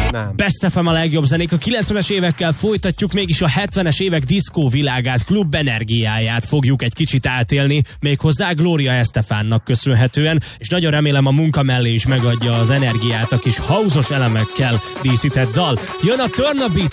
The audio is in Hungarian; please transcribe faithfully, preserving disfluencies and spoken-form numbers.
Nem. Best ef em a legjobb zenék. A kilencvenes évekkel folytatjuk, mégis a hetvenes évek diszkó világát, klub energiáját fogjuk egy kicsit átélni, méghozzá Gloria Estefánnak köszönhetően, és nagyon remélem a munka mellé is megadja az energiát a kis house-os elemekkel díszített dal. Jön a Turn a Beat